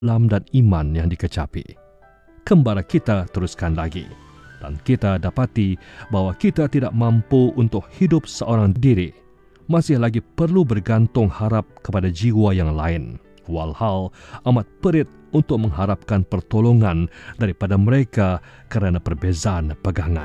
Islam dan iman yang dikecapi. Kembara kita teruskan lagi, dan kita dapati bahawa kita tidak mampu untuk hidup seorang diri, masih lagi perlu bergantung harap kepada jiwa yang lain. Walhal amat perit untuk mengharapkan pertolongan daripada mereka kerana perbezaan pegangan.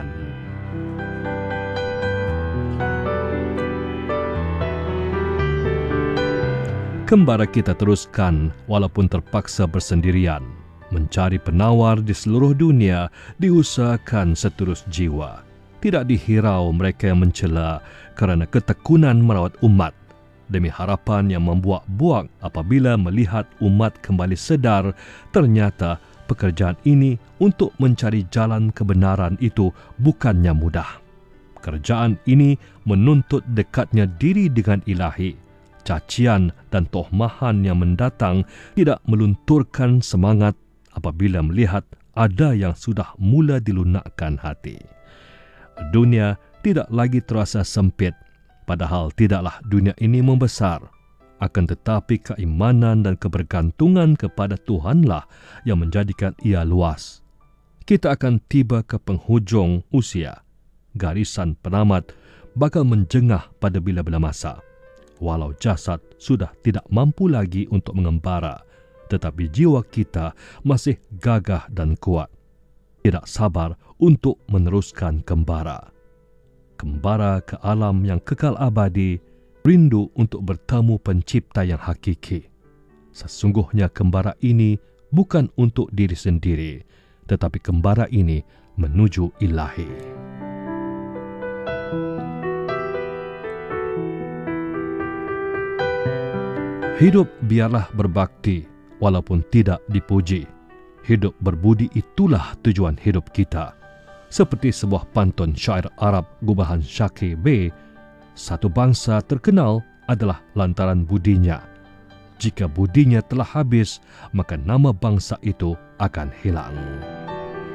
Kembara kita teruskan walaupun terpaksa bersendirian, mencari penawar di seluruh dunia, diusahakan seterus jiwa. Tidak dihirau mereka yang mencela kerana ketekunan merawat umat, demi harapan yang membuak-buak apabila melihat umat kembali sedar ternyata pekerjaan ini untuk mencari jalan kebenaran itu bukannya mudah. Kerjaan ini menuntut dekatnya diri dengan Ilahi. Cacian dan tohmahan yang mendatang tidak melunturkan semangat apabila melihat ada yang sudah mula dilunakkan hati. Dunia tidak lagi terasa sempit, padahal tidaklah dunia ini membesar. Akan tetapi keimanan dan kebergantungan kepada Tuhanlah yang menjadikan ia luas. Kita akan tiba ke penghujung usia. Garisan penamat bakal menjengah pada bila-bila masa. Walau jasad sudah tidak mampu lagi untuk mengembara, tetapi jiwa kita masih gagah dan kuat. Tidak sabar untuk meneruskan kembara. Kembara ke alam yang kekal abadi, rindu untuk bertemu pencipta yang hakiki. Sesungguhnya kembara ini bukan untuk diri sendiri, tetapi kembara ini menuju Ilahi. Hidup biarlah berbakti walaupun tidak dipuji. Hidup berbudi itulah tujuan hidup kita. Seperti sebuah pantun syair Arab Gubahan Syakir B, satu bangsa terkenal adalah lantaran budinya. Jika budinya telah habis, maka nama bangsa itu akan hilang.